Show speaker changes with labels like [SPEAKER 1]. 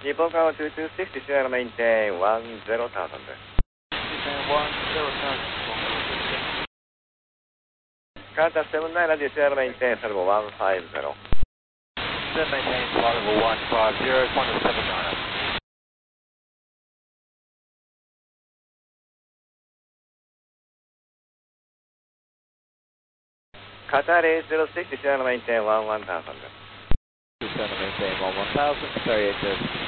[SPEAKER 1] Nippon Power 2260, Sierra maintain 10,000. Qantas 79 Radio Sierra maintain Salvo 150.
[SPEAKER 2] maintain Salvo 150, Qantas 79.
[SPEAKER 1] Qatar 8060, Sierra maintain 11,000.
[SPEAKER 2] 27 maintain 11,000, Qatar 8060.